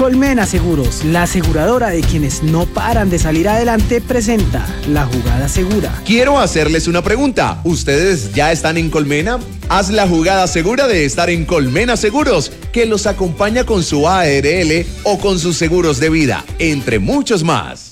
Colmena Seguros, la aseguradora de quienes no paran de salir adelante, presenta La Jugada Segura. Quiero hacerles una pregunta. ¿Ustedes ya están en Colmena? Haz la jugada segura de estar en Colmena Seguros, que los acompaña con su ARL o con sus seguros de vida, entre muchos más.